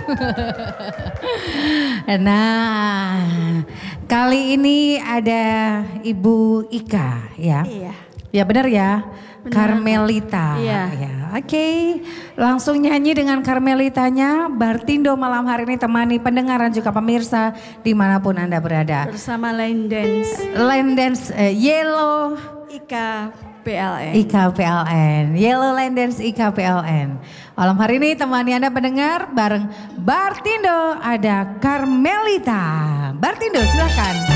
Nah, kali ini ada Ibu Ika ya. Iya. Ya benar ya. Benar. Carmelita. Iya. Ya, oke. Langsung nyanyi dengan Carmelitanya. Bartindo malam hari ini temani pendengar dan juga pemirsa dimanapun Anda berada. Bersama Line Dance. Line Dance Yellow Ika PLN. Ika PLN. Yellow Line Dance Ika PLN. Malam hari ini temani Anda pendengar bareng Bartindo ada Carmelita. Bartindo silakan.